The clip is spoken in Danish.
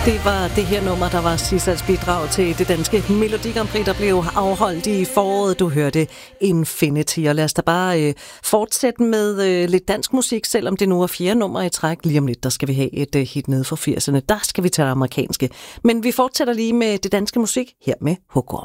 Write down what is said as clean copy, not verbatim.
Det var det her nummer, der var Sissals bidrag til det danske Melodi Grand Prix, der blev afholdt i foråret. Du hørte Infinity, og lad os da bare fortsætte med lidt dansk musik, selvom det nu er 4. nummer i træk. Lige om lidt, der skal vi have et hit nede fra 80'erne. Der skal vi tage amerikanske. Men vi fortsætter lige med det danske musik her med Hugo.